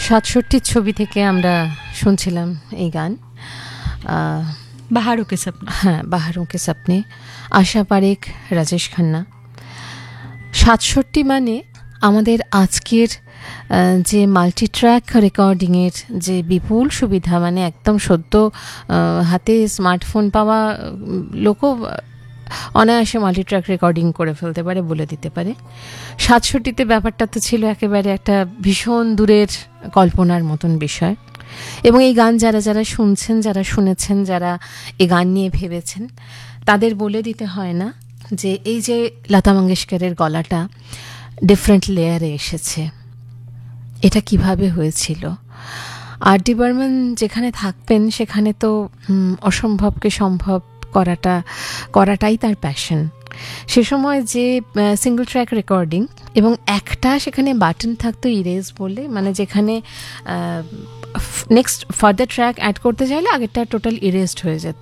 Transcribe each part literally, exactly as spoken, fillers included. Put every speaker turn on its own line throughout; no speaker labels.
সাতষট্টির ছবি থেকে আমরা শুনছিলাম এই গান,
বাহারোं के सपने।
হ্যাঁ, বাহারোं के सपने, আশা পারেখ, রাজেশ খান্না। সাতষট্টি মানে আমাদের আজকের যে মাল্টি ট্র্যাক রেকর্ডিংয়ের যে বিপুল সুবিধা, মানে একদম সদ্য হাতে স্মার্টফোন পাওয়া লোকও অনায়াসে মাল্টি ট্র্যাক রেকর্ডিং করে ফেলতে পারে, বলে দিতে পারে। সাতষট্টিতে ব্যাপারটা তো ছিল একেবারে একটা ভীষণ দূরের কল্পনার মতন বিষয়। এবং এই গান যারা যারা শুনছেন, যারা শুনেছেন, যারা এই গান নিয়ে ভেবেছেন, তাদের বলে দিতে হয় না যে এই যে লতা মঙ্গেশকরের গলাটা ডিফারেন্ট লেয়ারে এসেছে, এটা কিভাবে হয়েছিল। আর ডি বর্মন যেখানে থাকবেন সেখানে তো অসম্ভবকে সম্ভব করাটা করাটাই তার প্যাশন। সে সময় যে সিঙ্গল ট্র্যাক রেকর্ডিং এবং একটা সেখানে বাটন থাকতো ইরেজ বলে, মানে যেখানে নেক্সট ফার্দার ট্র্যাক অ্যাড করতে চাইলে আগেরটা টোটাল ইরেজড হয়ে যেত।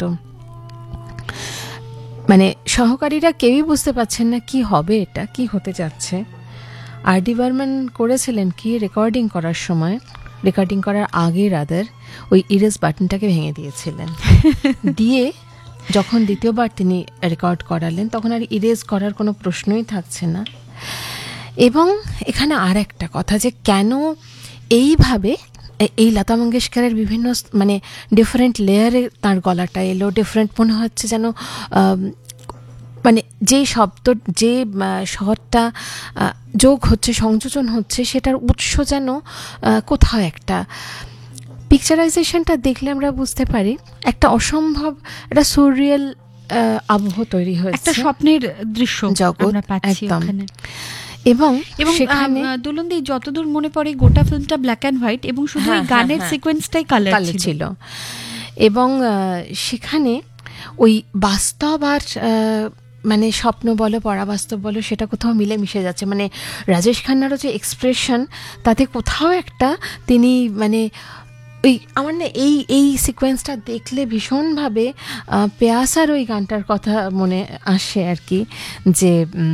মানে সহকারীরা কেউই বুঝতে পারছেন না কি হবে, এটা কি হতে যাচ্ছে। আর ডি বর্মন করেছিলেন কি, রেকর্ডিং করার সময়, রেকর্ডিং করার আগে রাদার ওই ইরেজ বাটনটাকে ভেঙে দিয়েছিলেন। দিয়ে যখন দ্বিতীয়বার তিনি রেকর্ড করালেন তখন আর ইরেজ করার কোনো প্রশ্নই থাকছে না। এবং এখানে আর একটা কথা, যে কেন এইভাবে এই লতা মঙ্গেশকরের বিভিন্ন মানে ডিফারেন্ট লেয়ারে তার গলাটা এলো, ডিফারেন্ট মনে হচ্ছে যেন মানে যে শব্দ, যে স্বরটা যোগ হচ্ছে, সংযোজন হচ্ছে, সেটার উৎস যেন কোথাও একটা। পিকচারাইজেশনটা দেখলে আমরা বুঝতে পারি একটা অসম্ভব, একটা সুরিয়াল আবহ তৈরি হয়েছে,
একটা স্বপ্নের দৃশ্য
জগৎ
আমরা পাচ্ছি ওখানে।
এবং
এবং সেখানে দুলন্দি যতদূর মনে পড়ে গোটা ফিল্মটা ব্ল্যাক অ্যান্ড হোয়াইট এবং শুধু গানের সিকোয়েন্সটাই কালার ছিল।
এবং সেখানে ওই বাস্তব আর মানে স্বপ্ন বলো, পরাবাস্তব বলো, সেটা কোথাও মিলে মিশে যাচ্ছে। মানে রাজেশ খান্নারও যে এক্সপ্রেশন, তাতে কোথাও একটা তিনি মানে ওই আমার না এই এই সিকোয়েন্সটা দেখলে ভীষণভাবে পেয়াসার ওই গানটার কথা মনে আসে আর কি, যে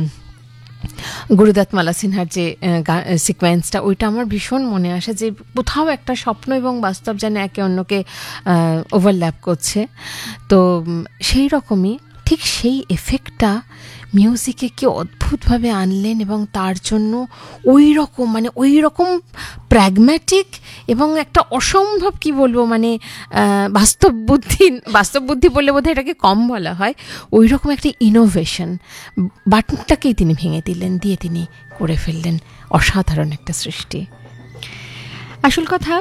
গুরুদত্ত মালা সিনহার যে সিকোয়েন্সটা, ওইটা আমার ভীষণ মনে আসে, যে কোথাও একটা স্বপ্ন এবং বাস্তব যেন একে অন্যকে ওভারল্যাপ করছে। তো সেই রকমই ঠিক সেই এফেক্টটা মিউজিকে কি অদ্ভুতভাবে আনলেন, এবং তার জন্য ওই রকম মানে ওই রকম প্র্যাগম্যাটিক এবং একটা অসম্ভব কি বলবো মানে বাস্তব বুদ্ধি, বাস্তব বুদ্ধি বললে বোধহয় এটাকে কম বলা হয়, ওই রকম একটা ইনোভেশন বাটনটাকেই তিনি ভেঙে দিলেন, দিয়ে তিনি করে ফেললেন অসাধারণ একটা সৃষ্টি।
আসল কথা,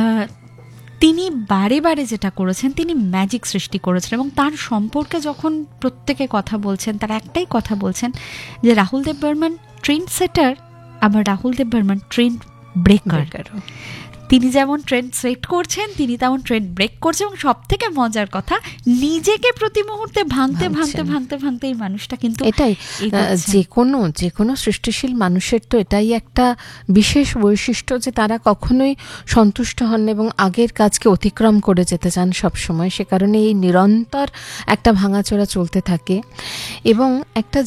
তিনি বারে বারে যেটা করেছেন, তিনি ম্যাজিক সৃষ্টি করেছেন। এবং তার সম্পর্কে যখন প্রত্যেকে কথা বলছেন, তার একটাই কথা বলছেন যে রাহুল দেব বর্মন ট্রেন্ড সেটার, আবার রাহুল দেব বর্মন ট্রেন্ড ব্রেকার। তিনি যেমন ট্রেন্ড সেট করছেন, তিনি তেমন ট্রেন্ড ব্রেক করছেন। এবং সব থেকে মজার কথা, নিজেকে প্রতি মুহূর্তে ভাঙতে ভাঙতে ভাঙতে ভাঙতে এই মানুষটা কিন্তু
এটাই যে কোনো যে কোনো সৃষ্টিশীল মানুষের তো এটাই একটা বিশেষ বৈশিষ্ট্য, যে তারা কখনোই সন্তুষ্ট হন এবং আগের কাজকে অতিক্রম করে যেতে চান সবসময়। সে কারণে এই নিরন্তর একটা ভাঙাচোরা চলতে থাকে। এবং একটা